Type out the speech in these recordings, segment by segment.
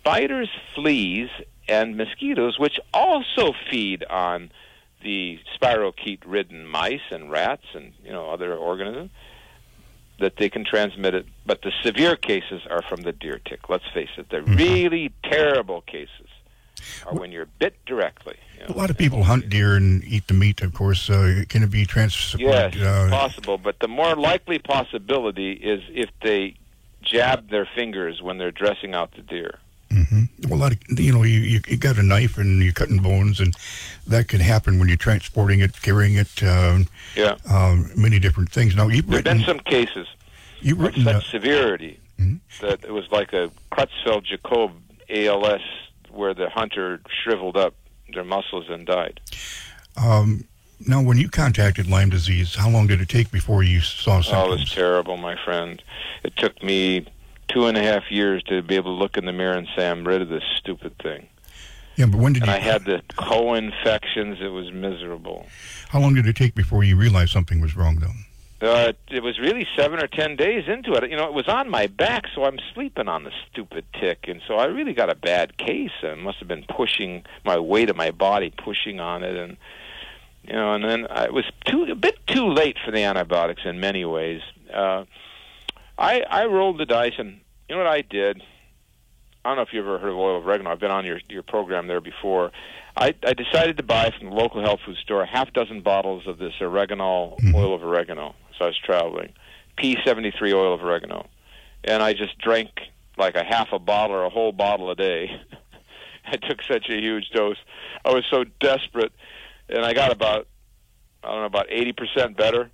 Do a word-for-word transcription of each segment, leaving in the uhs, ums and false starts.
spiders, fleas, and mosquitoes, which also feed on the spirochete-ridden mice and rats and, you know, other organisms, that they can transmit it. But the severe cases are from the deer tick. Let's face it, the mm-hmm. really terrible cases are when you're bit directly. You know, a lot of people hunt deer and eat the meat, of course. Uh, can it be transferred? Yes, uh, possible. But the more likely possibility is if they jab their fingers when they're dressing out the deer. Mm-hmm. Well, a lot of, you know, you, you, you got a knife and you're cutting bones, and that could happen when you're transporting it, carrying it. Uh, yeah. Um, many different things. Now, you've There've written been some cases you've of written, such uh, severity mm-hmm. that it was like a Creutzfeldt-Jakob A L S, where the hunter shriveled up their muscles and died. Um, now, when you contacted Lyme disease, how long did it take before you saw symptoms? Oh, it was terrible, my friend. It took me two and a half years to be able to look in the mirror and say, I'm rid of this stupid thing. Yeah, but when did and you... I had the co-infections. It was miserable. How long did it take before you realized something was wrong, though? Uh, it was really seven or ten days into it. You know, it was on my back, so I'm sleeping on the stupid tick, and so I really got a bad case. I must have been pushing my weight of my body, pushing on it, and you know, and then I, it was too a bit too late for the antibiotics in many ways. Uh, I I rolled the dice, and you know what I did? I don't know if you ever heard of oil of oregano. I've been on your your program there before. I, I decided to buy from the local health food store a half dozen bottles of this oregano, mm-hmm. oil of oregano. So I was traveling, P seventy-three oil of oregano, and I just drank like a half a bottle or a whole bottle a day. I took such a huge dose. I was so desperate, and I got about, I don't know, about eighty percent better.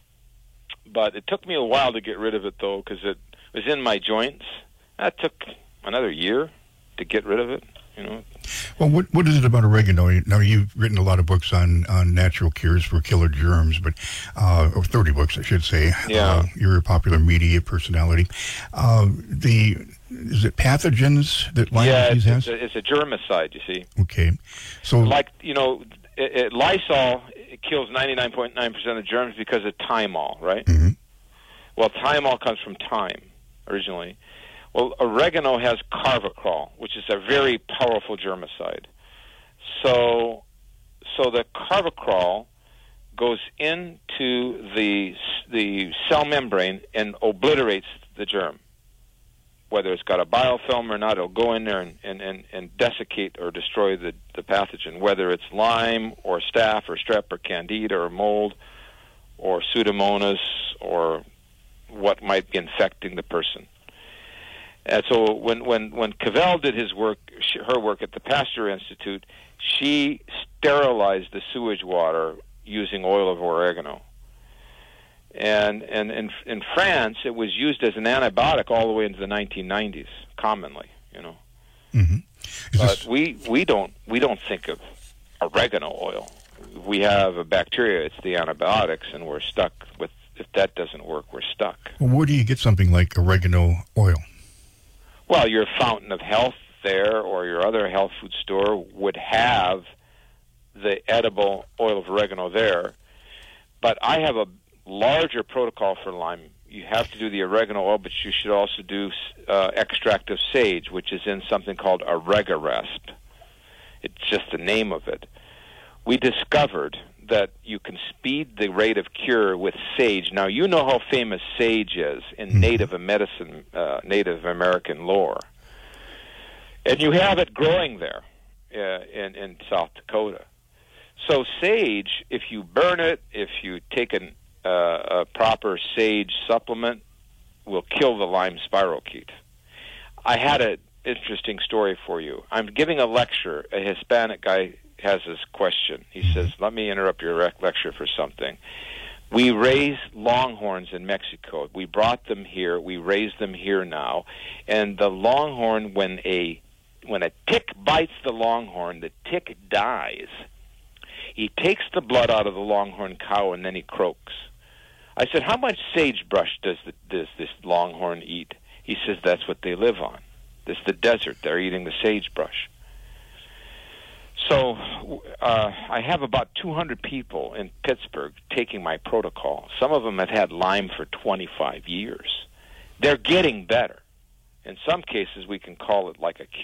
But it took me a while to get rid of it, though, because it was in my joints. That took another year to get rid of it, you know. Well, what what is it about oregano? Now, you've written a lot of books on, on natural cures for killer germs, but uh, or thirty books, I should say. Yeah. Uh, you're a popular media personality. Uh, the is it pathogens that Lyme yeah, disease has? Yeah, it's, it's a germicide, you see. Okay. So, like, you know, it, it, Lysol it kills ninety-nine point nine percent of germs because of Thymol, right? Mm-hmm. Well, Thymol comes from thyme, originally. Well, oregano has carvacrol, which is a very powerful germicide. So, so the carvacrol goes into the the cell membrane and obliterates the germ. Whether it's got a biofilm or not, it'll go in there and, and, and, and desiccate or destroy the, the pathogen, whether it's Lyme or staph or strep or candida or mold or pseudomonas or what might be infecting the person. And so when when when Cavell did his work, she, her work at the Pasteur Institute, she sterilized the sewage water using oil of oregano. And and in in France, it was used as an antibiotic all the way into the nineteen nineties, commonly, you know. Mm-hmm. But this... we we don't we don't think of oregano oil. We have a bacteria; it's the antibiotics, and we're stuck with. If that doesn't work, we're stuck. Well, where do you get something like oregano oil? Well, your Fountain of Health there or your other health food store would have the edible oil of oregano there. But I have a larger protocol for Lyme. You have to do the oregano oil, but you should also do uh, extract of sage, which is in something called Oregarest. It's just the name of it. We discovered that you can speed the rate of cure with sage. Now, you know how famous sage is in mm-hmm. Native medicine, uh, Native American lore. And you have it growing there uh, in, in South Dakota. So sage, if you burn it, if you take an, uh, a proper sage supplement, will kill the Lyme spirochete. I had an interesting story for you. I'm giving a lecture. A Hispanic guy has this question. He says, let me interrupt your rec- lecture for something. We raise longhorns in Mexico. We brought them here. We raise them here now. And the longhorn, when a when a tick bites the longhorn, the tick dies. He takes the blood out of the longhorn cow, and then he croaks. I said, how much sagebrush does, the, does this longhorn eat? He says, that's what they live on. This is the desert. They're eating the sagebrush. So uh, I have about two hundred people in Pittsburgh taking my protocol. Some of them have had Lyme for twenty-five years. They're getting better. In some cases, we can call it like a